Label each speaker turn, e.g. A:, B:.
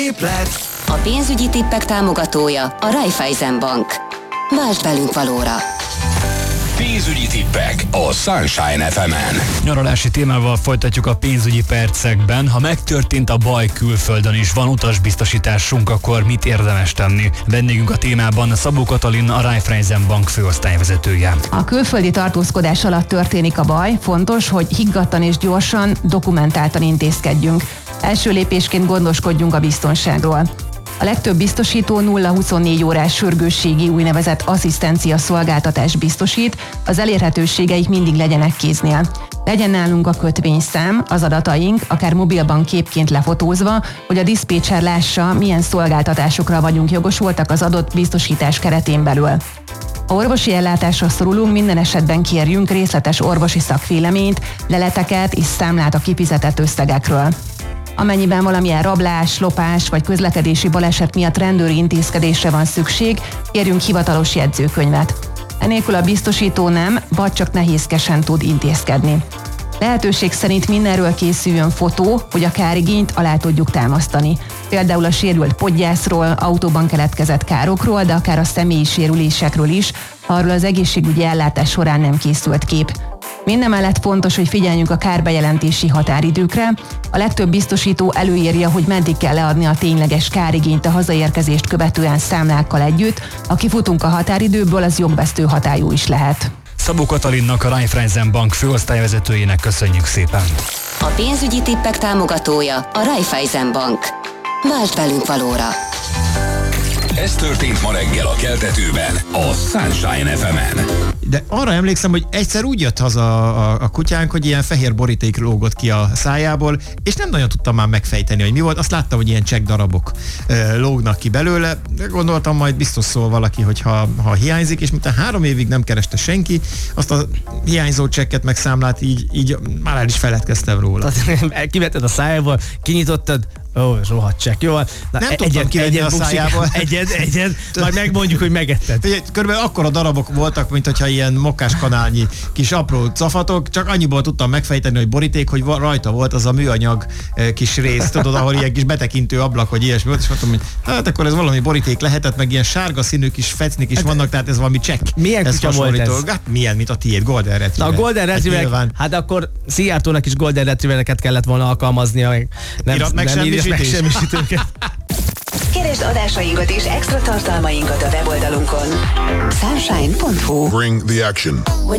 A: A pénzügyi tippek támogatója a Raiffeisen Bank. Váltsd velünk valóra!
B: Pénzügyi tippek a Sunshine FM-en.
C: Nyaralási témával folytatjuk a pénzügyi percekben. Ha megtörtént a baj külföldön is, van utasbiztosításunk, akkor mit érdemes tenni? Vendégünk a témában Szabó Katalin, a Raiffeisen Bank főosztályvezetője.
D: A külföldi tartózkodás alatt történik a baj, fontos, hogy higgadtan és gyorsan, dokumentáltan intézkedjünk. Első lépésként gondoskodjunk a biztonságról. A legtöbb biztosító 0-24 órás sürgősségi úgynevezett asszisztencia szolgáltatás biztosít, az elérhetőségeik mindig legyenek kéznél. Legyen nálunk a kötvényszám, az adataink, akár mobilban képként lefotózva, hogy a diszpécser lássa, milyen szolgáltatásokra vagyunk jogosultak az adott biztosítás keretén belül. Ha orvosi ellátásra szorulunk, minden esetben kérjünk részletes orvosi szakvéleményt, leleteket és számlát a kifizetett összegekről. Amennyiben valamilyen rablás, lopás vagy közlekedési baleset miatt rendőri intézkedésre van szükség, kérjünk hivatalos jegyzőkönyvet. Enélkül a biztosító nem, vagy csak nehézkesen tud intézkedni. Lehetőség szerint mindenről készüljön fotó, hogy a kárigényt alá tudjuk támasztani. Például a sérült podgyászról, autóban keletkezett károkról, de akár a személyi sérülésekről is, ha arról az egészségügyi ellátás során nem készült kép. Mindemellett fontos, hogy figyeljünk a kárbejelentési határidőkre. A legtöbb biztosító előírja, hogy meddig kell leadni a tényleges kárigényt a hazaérkezést követően számlákkal együtt. Ha kifutunk a határidőből, az jogvesztő hatályú is lehet.
C: Szabó Katalinnak, a Raiffeisen Bank főosztályvezetőjének köszönjük szépen.
A: A pénzügyi tippek támogatója a Raiffeisen Bank. Váltsd velünk valóra!
B: Ez történt ma reggel a keltetőben, a Sunshine FM-en.
E: De arra emlékszem, hogy egyszer úgy jött haza a kutyánk, hogy ilyen fehér boríték lógott ki a szájából, és nem nagyon tudtam már megfejteni, hogy mi volt. Azt láttam, hogy ilyen csekk darabok lógnak ki belőle. De gondoltam, majd biztos szól valaki, hogy ha hiányzik, és miután 3 évig nem kereste senki, azt a hiányzó csekket meg számlát így már el is feledkeztem róla.
F: Kivetted a szájából, kinyitottad, rohadt csekk, jó? Na,
E: nem tudtam kivenni a szájából.
F: Egyed, majd megmondjuk, hogy megetted.
E: Körülbelül akkora darabok voltak, mint hogyha ilyen mokkáskanálnyi kis apró cafatok, csak annyiból tudtam megfejteni, hogy boríték, hogy rajta volt az a műanyag kis rész, tudod, ahol ilyen kis betekintő ablak, vagy ilyesmi volt, és mondtam, hogy hát akkor ez valami boríték lehetett, meg ilyen sárga színű kis fecnik is vannak, tehát ez valami csekk.
F: Milyen kutya volt ez?
E: Hát milyen, mint a tiéd, Golden Retriever.
F: Na a Golden Retriever, hát akkor Szijjártónak is Golden Retrievereket kellett volna alkalmaznia, nem megsemmisítőket.
A: Keresd adásainkat és extra tartalmainkat a weboldalunkon. Sunshine.hu.
G: Bring the action.